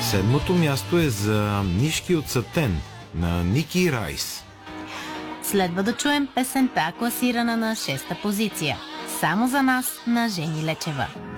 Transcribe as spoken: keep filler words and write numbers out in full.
Седмото място е за Мишки от Сатен на Ники Райс. Следва да чуем песента, класирана на шеста позиция. Само за нас на Жени Лечева.